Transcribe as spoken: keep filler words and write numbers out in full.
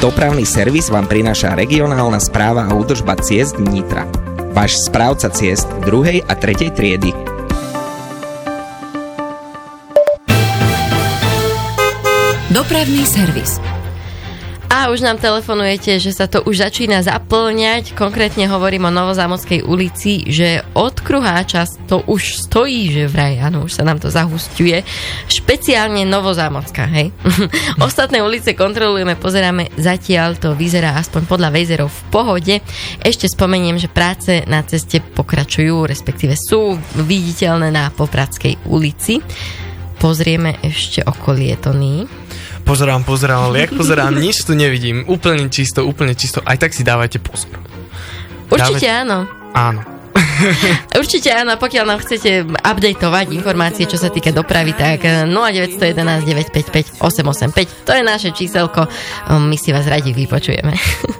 Dopravný servis vám prináša regionálna správa a údržba ciest Nitra. Váš správca ciest druhej a tretej triedy. Dopravný servis. A už nám telefonujete, že sa to už začína zaplňať. Konkrétne hovorím o Novozámodskej ulici, že od Kruháča to už stojí, že vraj, áno, už sa nám to zahusťuje. Špeciálne Novozámodská, hej. Ostatné ulice kontrolujeme, pozeráme, zatiaľ to vyzerá aspoň podľa Vejzerov v pohode. Ešte spomeniem, že práce na ceste pokračujú, respektíve sú viditeľné na Popradskej ulici. Pozrieme ešte okolie Tony. Pozerám, pozerám, ale jak pozerám, nič tu nevidím. Úplne čisto, úplne čisto. Aj tak si dávajte pozor. Určite Dávajte... áno. Áno. Určite áno, pokiaľ nám chcete updateovať informácie, čo sa týka dopravy, tak nula deväť jedna jedna deväť päť päť osem osem päť, to je naše číselko. My si vás radi vypočujeme.